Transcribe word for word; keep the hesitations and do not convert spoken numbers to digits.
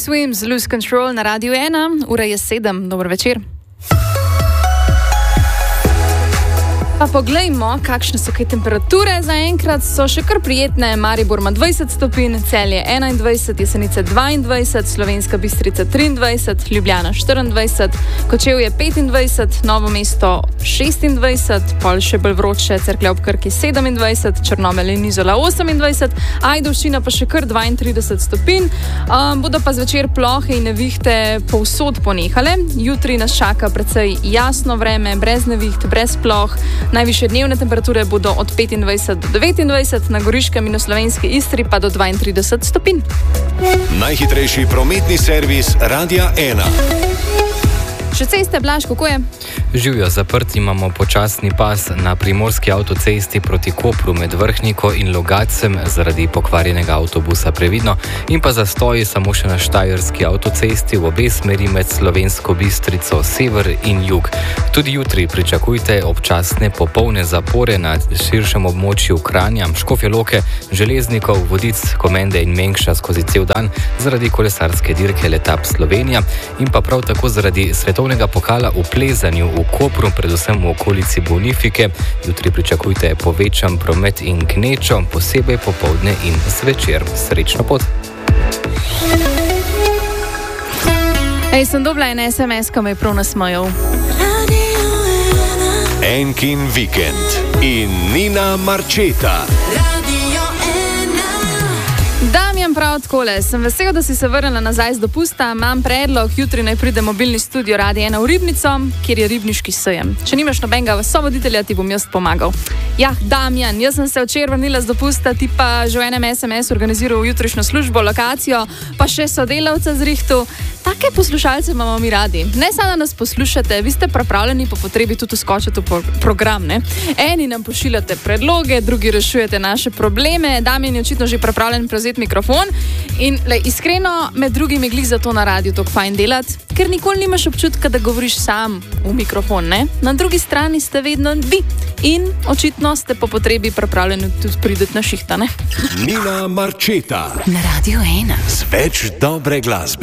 Swims, Lose Control na Radiu ena, ura je sedem, dober večer. Pa poglejmo, kakšne so kaj temperature. Zaenkrat so še kar prijetne. Maribor ima dvajset stopinj, Celje enaindvajset, Jesenice dvaindvajset, Slovenska Bistrica triindvajset, Ljubljana štiriindvajset, Kočevje petindvajset, Novo mesto šestindvajset, pol še bolj vroče, Cerklje ob Krki sedemindvajset, Črnomelj in Izola osemindvajset, Ajdovščina pa še kar dvaintrideset stopinj. Um, bodo pa zvečer plohe in nevihte povsod ponehale. Jutri nas čaka precej jasno vreme, brez neviht, brez ploh. Najvišje dnevne temperature bodo od petindvajset do devetindvajset, na Goriškem in v Slovenski Istri pa do dvaintrideset stopinj. Najhitrejši prometni servis Radia ena. Še ceste, Blaž, kako je? Živijo, zaprt imamo počasni pas na primorski avtocesti proti Kopru med Vrhniko in Logacem zaradi pokvarjenega avtobusa, previdno, in pa zastoji samo še na štajerski avtocesti v obe smeri med Slovensko Bistrico sever in jug. Tudi jutri pričakujte občasne popolne zapore na širšem območju Kranja, Škofje Loke, Železnikov, Vodic, Komende in Mengša skozi cel dan zaradi kolesarske dirke Letap Slovenija in pa prav tako zaradi svetovnega pokala v plezanju v Kopru, predvsem v okolici Bonifike. Jutri pričakujte povečan promet in gnečo, posebej popoldne in zvečer. Srečno pot! Ej, sem dobila en es em es, ko me je prav nasmejal. Enkin vikend in Nina Marčeta. Damjan prav takole, sem vesel, da si se vrnila nazaj z dopusta. Imam predlog, jutri naj pride mobilni studio Radia ena v Ribnico, kjer je ribniški sejem. Če nimaš nobenega sovoditelja, ti bom jaz pomagal. Jah, Damjan, jaz sem se včeraj vrnila z dopusta, ti pa že v enem es em es organiziral jutrišnjo službo, lokacijo, pa še sodelavca z Rihtu. Take poslušalce imamo mi radi. Ne samo, da nas poslušate, vi ste pripravljeni po potrebi tudi skočiti v program, ne? Eni nam pošiljate predloge, drugi rešujete naše probleme. Damjan je očitno že pripravljen prevzeti mikrofon in lej, iskreno med drugimi glih za to na radiju tako fajn delati, ker nikoli nimaš občutka, da govoriš sam v mikrofon, ne? Na drugi strani ste vedno vi in očitno ste po potrebi pripravljeni tudi prideti na šihta, ne? Nina Marčeta na Radiu ena. Z več dobre glasbe.